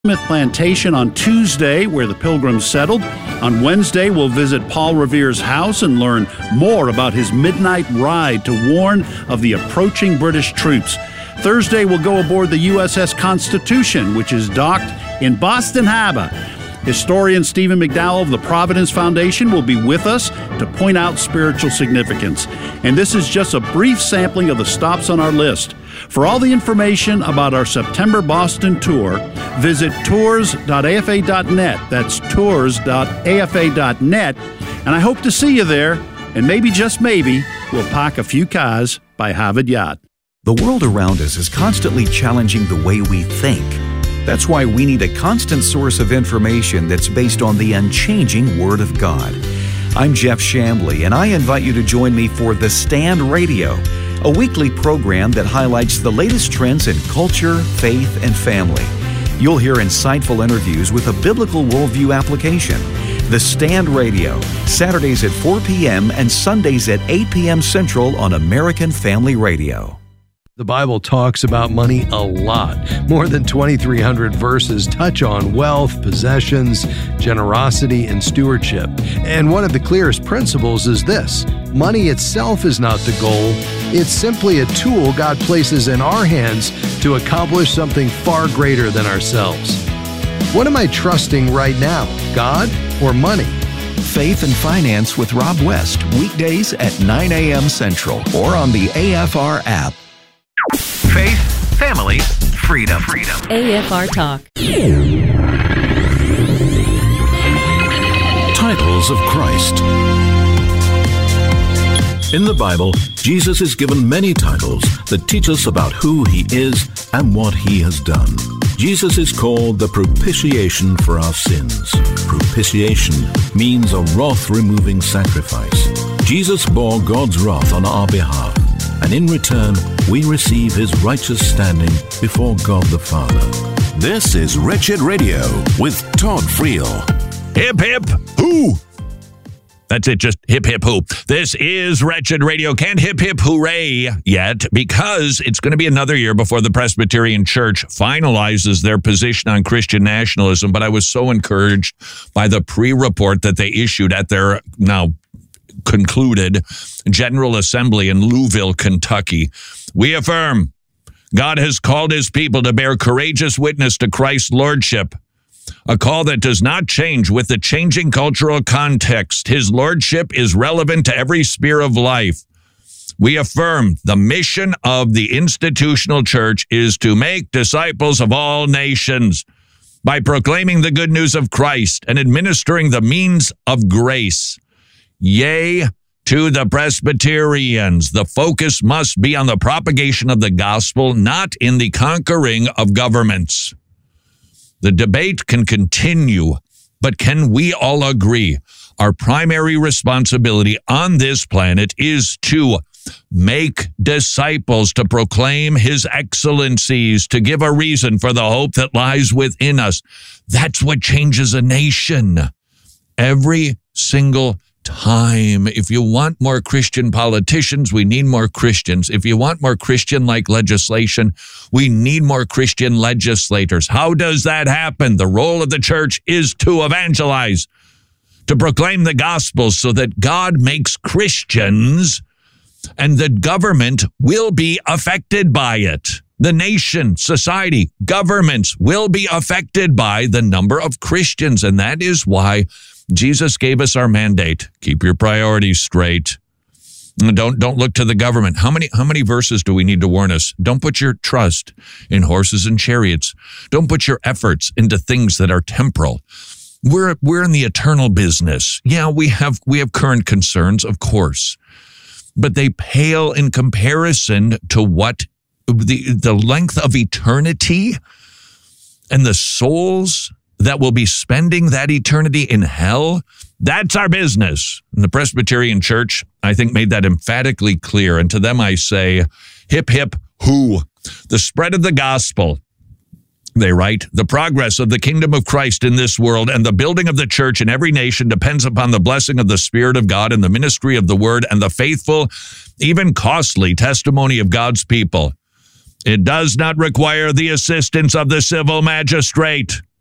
Plantation on Tuesday, where the Pilgrims settled. On Wednesday, we'll visit Paul Revere's house and learn more about his midnight ride to warn of the approaching British troops. Thursday, we'll go aboard the USS Constitution, which is docked in Boston Harbor. Historian Stephen McDowell of the Providence Foundation will be with us to point out spiritual significance. And this is just a brief sampling of the stops on our list. For all the information about our September Boston tour, visit tours.afa.net. That's tours.afa.net. And I hope to see you there. And maybe, just maybe, we'll park a few cars by Harvard Yard. The world around us is constantly challenging the way we think. That's why we need a constant source of information that's based on the unchanging Word of God. I'm Jeff Chambly, and I invite you to join me for The Stand Radio, a weekly program that highlights the latest trends in culture, faith, and family. You'll hear insightful interviews with a biblical worldview application. The Stand Radio, Saturdays at 4 p.m. and Sundays at 8 p.m. Central on American Family Radio. The Bible talks about money a lot. More than 2,300 verses touch on wealth, possessions, generosity, and stewardship. And one of the clearest principles is this: money itself is not the goal. It's simply a tool God places in our hands to accomplish something far greater than ourselves. What am I trusting right now, God or money? Faith and Finance with Rob West, weekdays at 9 a.m. Central or on the AFR app. Faith, family, freedom. AFR Talk. Titles of Christ. In the Bible, Jesus is given many titles that teach us about who he is and what he has done. Jesus is called the propitiation for our sins. Propitiation means a wrath-removing sacrifice. Jesus bore God's wrath on our behalf, and in return, we receive his righteous standing before God the Father. This is Wretched Radio with Todd Friel. Hip, hip, hoo! That's it, just hip, hip, hoo. This is Wretched Radio. Can't hip, hip, hooray yet, because it's going to be another year before the Presbyterian Church finalizes their position on Christian nationalism. But I was so encouraged by the pre-report that they issued at their now concluded General Assembly in Louisville, Kentucky. We affirm God has called his people to bear courageous witness to Christ's lordship, a call that does not change with the changing cultural context. His lordship is relevant to every sphere of life. We affirm the mission of the institutional church is to make disciples of all nations by proclaiming the good news of Christ and administering the means of grace. Yea, to the Presbyterians, the focus must be on the propagation of the gospel, not in the conquering of governments. The debate can continue, but can we all agree our primary responsibility on this planet is to make disciples, to proclaim his excellencies, to give a reason for the hope that lies within us? That's what changes a nation. Every single time. If you want more Christian politicians, we need more Christians. If you want more Christian-like legislation, we need more Christian legislators. How does that happen? The role of the church is to evangelize, to proclaim the gospel so that God makes Christians and the government will be affected by it. The nation, society, governments will be affected by the number of Christians, and that is why Jesus gave us our mandate. Keep your priorities straight. Don't look to the government. How many verses do we need to warn us? Don't put your trust in horses and chariots. Don't put your efforts into things that are temporal. We're in the eternal business. Yeah, we have current concerns, of course, but they pale in comparison to what the length of eternity and the souls that will be spending that eternity in hell. That's our business. And the Presbyterian Church, I think, made that emphatically clear. And to them I say, hip, hip, hoo. The spread of the gospel, they write, the progress of the kingdom of Christ in this world and the building of the church in every nation depends upon the blessing of the Spirit of God and the ministry of the word and the faithful, even costly testimony of God's people. It does not require the assistance of the civil magistrate.